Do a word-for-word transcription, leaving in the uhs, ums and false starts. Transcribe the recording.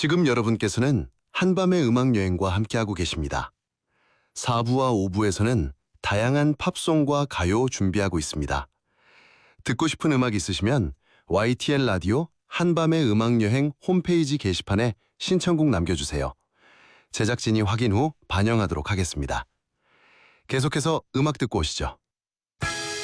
지금 여러분께서는 한밤의 음악여행과 함께하고 계십니다. 사 부와 오 부에서는 다양한 팝송과 가요 준비하고 있습니다. 듣고 싶은 음악 있으시면 와이티엔 라디오 한밤의 음악여행 홈페이지 게시판에 신청곡 남겨주세요. 제작진이 확인 후 반영하도록 하겠습니다. 계속해서 음악 듣고 오시죠.